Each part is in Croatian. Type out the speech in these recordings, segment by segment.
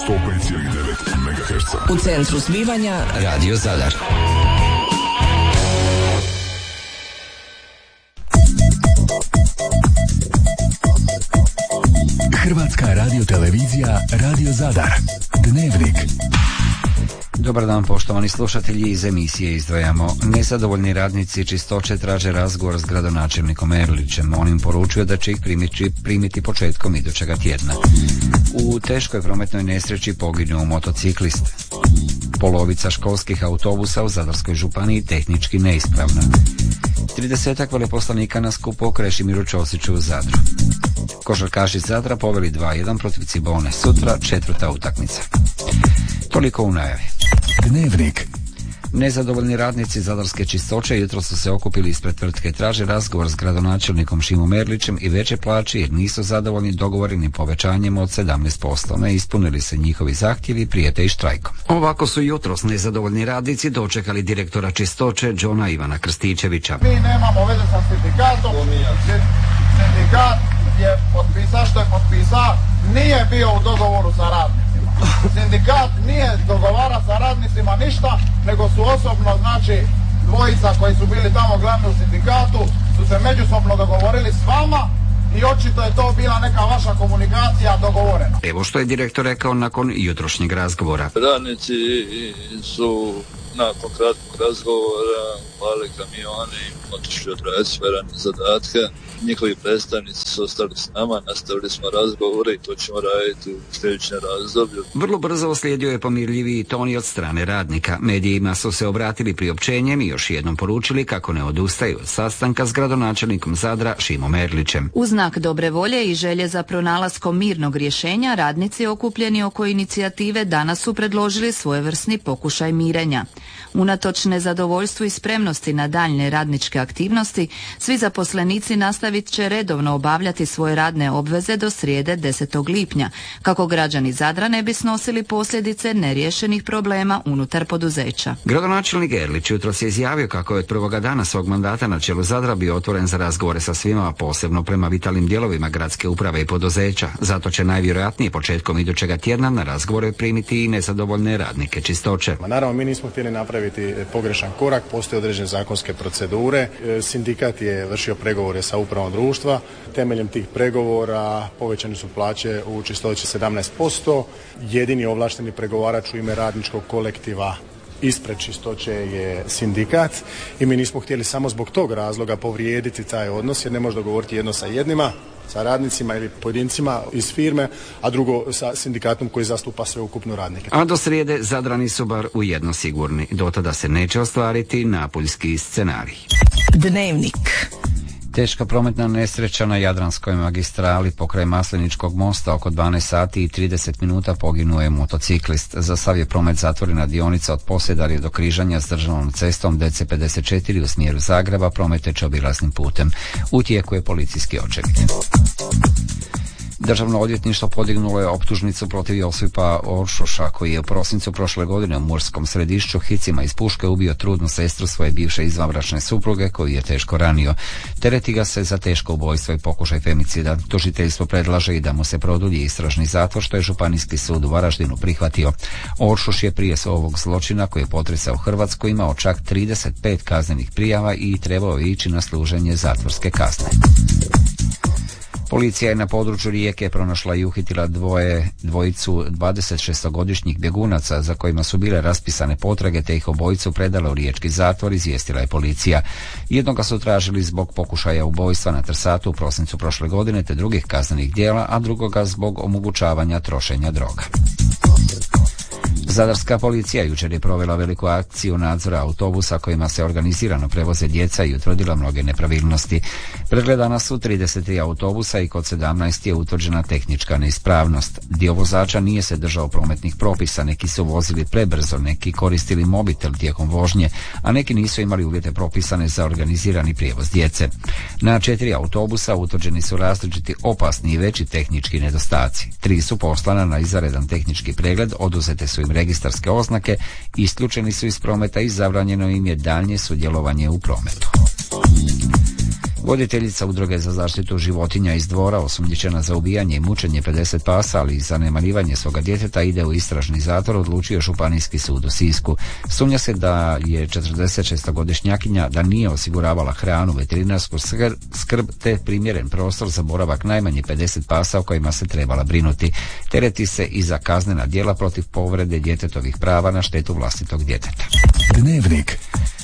105,9 MHz. U centru zbivanja Radio Zadar. Hrvatska radiotelevizija Radio Zadar. Dnevnik. Dobar dan, poštovani slušatelji, iz emisije izdvajamo. Nezadovoljni radnici čistoće traže razgovor s gradonačelnikom Erlićem. On im poručuje da će ih primiti početkom idućega tjedna. U teškoj prometnoj nesreći poginuo motociklist. Polovica školskih autobusa u Zadarskoj županiji tehnički neispravna. 30-ak veleposlanika na skupu o Krešimiru Ćosiću u Zadru. Košarkaši Zadra poveli 2-1 protiv Cibone. Sutra 4. utakmica. Toliko u najavi. Dnevnik. Nezadovoljni radnici Zadarske čistoće jutro su se okupili ispred tvrtke, traže razgovor s gradonačelnikom Šimom Erlićem i veće plaće jer nisu zadovoljni dogovorenim povećanjem od 17%. Ne ispunili se njihovi zahtjevi, prijete i štrajkom. Ovako su jutros nezadovoljni radnici dočekali direktora čistoće Džona Ivana Krstičevića. Mi nemamo veze sa sindikatom. Sindikat je potpisao što je potpisao, nije bio u dogovoru sa radnicima. Sindikat nije dogovara sa radnicima ništa, nego su osobno, znači, dvojica koji su bili tamo glavni u sindikatu, su se međusobno dogovorili s vama i očito je to bila neka vaša komunikacija dogovorena. Evo što je direktor rekao nakon jutrošnjeg razgovora. Radnici su nakon kratkog razgovora pali kamione i otišli odraditi sve radne zadatke. Njihovi predstavnici su ostali s nama, nastavili smo razgovore i to ćemo raditi u sljedećem razdoblju. Vrlo brzo uslijedio je pomirljiviji ton i od strane radnika. Medijima su se obratili priopćenjem i još jednom poručili kako ne odustaju od sastanka s gradonačelnikom Zadra Šimom Erlićem. U znak dobre volje i želje za pronalaskom mirnog rješenja, radnici okupljeni oko inicijative danas su predložili svojevrsni pokušaj mirenja. Unatoč nezadovoljstvu i spremnosti na daljnje radničke aktivnosti, svi zaposlenici nastavit će redovno obavljati svoje radne obveze do srijede 10. lipnja, kako građani Zadra ne bi snosili posljedice neriješenih problema unutar poduzeća. Gradonačelnik Erlić jutros je izjavio kako je od prvoga dana svog mandata na čelu Zadra bio otvoren za razgovore sa svima, a posebno prema vitalnim dijelovima gradske uprave i poduzeća. Zato će najvjerojatnije početkom idućega tjedna na razgovore primiti i nezadovoljne radnike čistoće. Naravno, mi nismo htjeli napraviti pogrešan korak, postoje određene zakonske procedure. Sindikat je vršio pregovore sa upravom društva. Temeljem tih pregovora povećane su plaće u čistoći 17%. Jedini ovlašteni pregovarač u ime radničkog kolektiva ispred čistoće je sindikat i mi nismo htjeli samo zbog tog razloga povrijediti taj odnos, jer ne može dogovoriti jedno sa jednima, sa radnicima ili pojedincima iz firme, a drugo sa sindikatom koji zastupa sveukupno radnike. A do srijede Zadrani su bar u jedno sigurni. Do tada se neće ostvariti napuljski scenarij. Dnevnik. Teška prometna nesreća na Jadranskoj magistrali pokraj Masleničkog mosta oko 12 sati i 30 minuta poginuo je motociklist. Za sav je promet zatvorena dionica od Posedarje do križanja s državnom cestom DC54 u smjeru Zagreba, promet teče obilaznim putem. U tijeku je policijski očevid. Državno odvjetništvo podignulo je optužnicu protiv Josipa Oršoša, koji je u prosincu prošle godine u Murskom Središću hicima iz puške ubio trudnu sestru svoje bivše izvanbračne supruge, koju je teško ranio. Tereti ga se za teško ubojstvo i pokušaj femicida. Tužiteljstvo predlaže i da mu se produlji istražni zatvor, što je Županijski sud u Varaždinu prihvatio. Oršoš je prije ovog zločina, koji je potresao Hrvatsku, imao čak 35 kaznenih prijava i trebao je ići na služenje zatvorske kazne. Policija je na području Rijeke pronašla i uhitila dvojicu 26-godišnjih bjegunaca za kojima su bile raspisane potrage, te ih obojicu predala u riječki zatvor, izvijestila je policija. Jednoga su tražili zbog pokušaja ubojstva na Trsatu u prosincu prošle godine te drugih kaznenih djela, a drugoga zbog omogućavanja trošenja droga. Zadarska policija jučer je provela veliku akciju nadzora autobusa kojima se organizirano prevoze djeca i utvrdila mnoge nepravilnosti. Pregledana su 33 autobusa i kod 17 je utvrđena tehnička neispravnost. Dio vozača nije se držao prometnih propisa, neki su vozili prebrzo, neki koristili mobitel tijekom vožnje, a neki nisu imali uvjete propisane za organizirani prijevoz djece. Na 4 autobusa utvrđeni su različiti opasni i veći tehnički nedostaci. 3 su poslana na izvanredan tehnički pregled, oduzete su im registarske oznake, isključeni su iz prometa i zabranjeno im je daljnje sudjelovanje u prometu. Voditeljica Udruge za zaštitu životinja iz Dvora, osumnjičena za ubijanje i mučenje 50 pasa, ali i zanemarivanje svoga djeteta, ide u istražni zatvor, odlučio Županijski sud u Sisku. Sumnja se da je 46-godišnjakinja da nije osiguravala hranu, veterinarsku skrb te primjeren prostor za boravak najmanje 50 pasa o kojima se trebala brinuti. Tereti se i za kaznena djela protiv povrede djetetovih prava na štetu vlastitog djeteta. Dnevnik.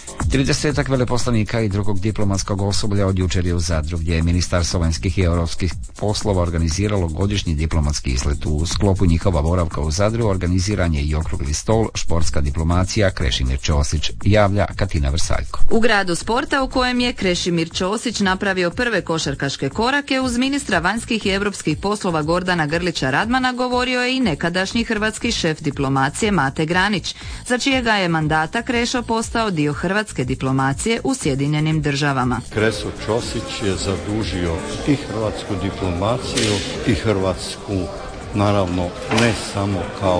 30 veleposlanika i drugog diplomatskog osoblja od jučer je u Zadru, gdje je Ministarstvo vanjskih i europskih poslova organiziralo godišnji diplomatski izlet. U sklopu njihova boravka u Zadru organiziran je i okrugli stol, športska diplomacija. Krešimir Ćosić, javlja Katina Vrsaljko. U gradu sporta u kojem je Krešimir Ćosić napravio prve košarkaške korake, uz ministra vanjskih i europskih poslova Gordana Grlića Radmana govorio je i nekadašnji hrvatski šef diplomacije Mate Granić, za čijega je mandata Krešo postao dio hrvatske diplomacije u Sjedinjenim Državama. Kreso Ćosić je zadužio i hrvatsku diplomaciju i Hrvatsku, naravno ne samo kao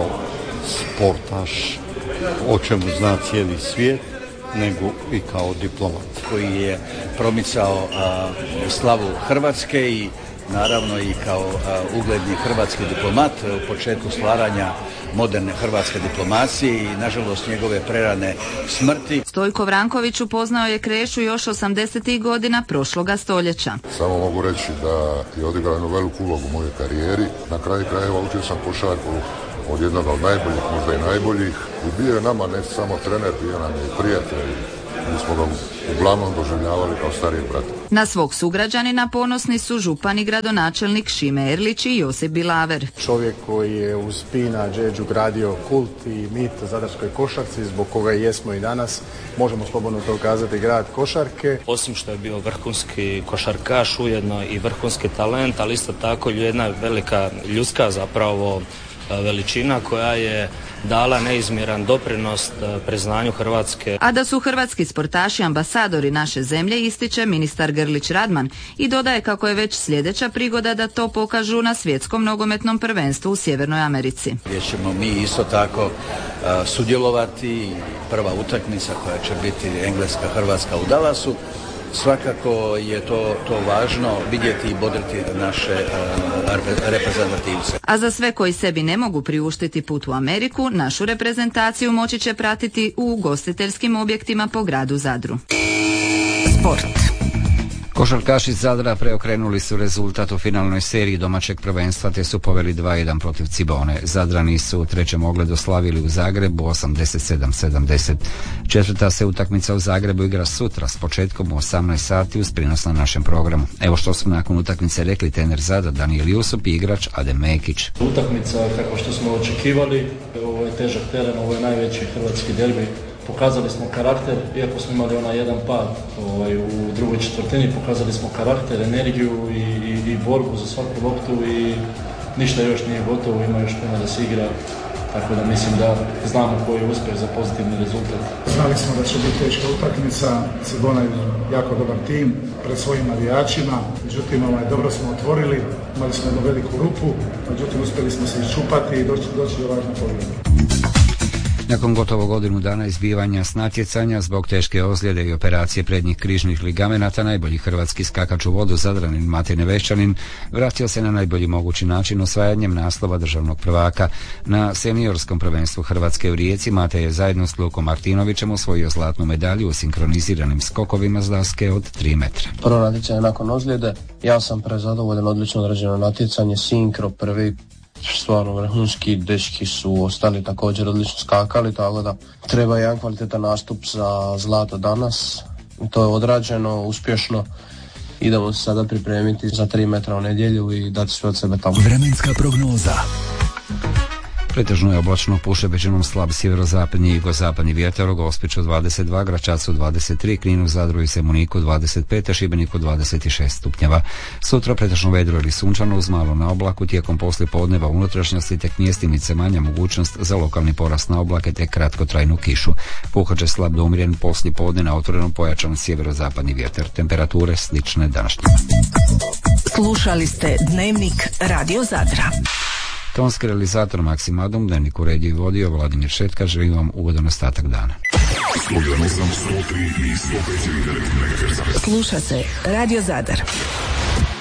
sportaš, o čemu zna cijeli svijet, nego i kao diplomat. Koji je promicao slavu Hrvatske i naravno i kao ugledni hrvatski diplomat u početku stvaranja moderne hrvatske diplomacije i nažalost njegove prerane smrti. Stojko Vranković upoznao je Krešu još 80. godina prošloga stoljeća. Samo mogu reći da je odigrao jednu veliku ulogu u mojoj karijeri. Na kraju krajeva učio sam košarku od jednog od najboljih, možda i najboljih. I bio je nama ne samo trener, bio nam je i prijatelj. Mi smo ga uglavnom doživljavali kao starijeg brata. Na svog sugrađanina ponosni su župan i gradonačelnik Šime Erlić i Josip Bilaver. Čovjek koji je uz Pina Đeđu gradio kult i mit zadarskoj košarci, zbog koga jesmo i danas, možemo slobodno to kazati, grad košarke. Osim što je bio vrhunski košarkaš, ujedno i vrhunski talent, ali isto tako jedna velika ljudska zapravo veličina koja je dala neizmjeran doprinos priznanju Hrvatske. A da su hrvatski sportaši ambasadori naše zemlje, ističe ministar Grlić Radman i dodaje kako je već sljedeća prigoda da to pokažu na svjetskom nogometnom prvenstvu u Sjevernoj Americi. Gdje ćemo mi isto tako sudjelovati, prva utakmica koja će biti Engleska-Hrvatska u Dallasu. Svakako je to važno vidjeti i bodriti naše reprezentativce. A za sve koji sebi ne mogu priuštiti put u Ameriku, našu reprezentaciju moći će pratiti u ugostiteljskim objektima po gradu Zadru. Sport. Košarkaši iz Zadra preokrenuli su rezultat u finalnoj seriji domaćeg prvenstva te su poveli 2-1 protiv Cibone. Zadrani su u trećem ogledu slavili u Zagrebu 87-70. Četvrta se utakmica u Zagrebu igra sutra s početkom u 18 sati uz prinos na našem programu. Evo što su nakon utakmice rekli trener Zadra Danijel Jusup i igrač Adem Mekić. Utakmica kako što smo očekivali, ovo je težak teren, ovo je najveći hrvatski derbi. Pokazali smo karakter, iako smo imali onaj jedan pad u drugoj četvrtini, pokazali smo karakter, energiju i borbu za svaku loptu i ništa još nije gotovo, ima još puno da se igra, tako da mislim da znamo koji je uspjeh za pozitivni rezultat. Znali smo da će biti teška utakmica, Cibona je jako dobar tim pred svojim navijačima, međutim dobro smo otvorili, imali smo jednu veliku rupu, međutim uspjeli smo se iščupati i doći do važne pobjede. Nakon gotovo godinu dana izbivanja s natjecanja zbog teške ozljede i operacije prednjih križnih ligamenata, najbolji hrvatski skakač u vodu Zadranin Matej Nevešćanin vratio se na najbolji mogući način osvajanjem naslova državnog prvaka. Na seniorskom prvenstvu Hrvatske u Rijeci Matej je zajedno s Lukom Martinovićem osvojio zlatnu medalju u sinkroniziranim skokovima s daske od 3 metra. Prvo natjecanje nakon ozljede, ja sam prezadovoljan, odlično odrađeno natjecanje, sinkro prvi, stvarno vrhunski, dečki su ostali također odlično skakali, tako da treba jedan kvalitetan nastup za zlato danas. To je odrađeno uspješno, idemo se sada pripremiti za 3 metra u nedjelju i dati sve od sebe tamo. Vremenska prognoza. Pretežno je oblačno, puše većinom slab sjeverozapadni i jugozapadni vjetar, u Gospiću 22, Gračacu 23, Kninu, Zadru i Zemuniku 25, Šibeniku 26 stupnjeva. Sutra pretežno vedro ili sunčano uz malo na oblaku, tijekom poslijepodneva unutrašnjosti tek mjestimice manja mogućnost za lokalni porast na oblake te kratkotrajnu kišu. Puhat će slab do umjeren poslijepodne na otvorenom pojačan sjeverozapadni vjetar. Temperature slične današnje. Slušali ste Dnevnik Radio Zadra. Tonski realizator Maksim Adom, Dnevnik uredio i vodio Vladimir Šetka, želim vam ugodan ostatak dana. 101,8, 103 i 105,9 MHz. Sluša se Radio Zadar.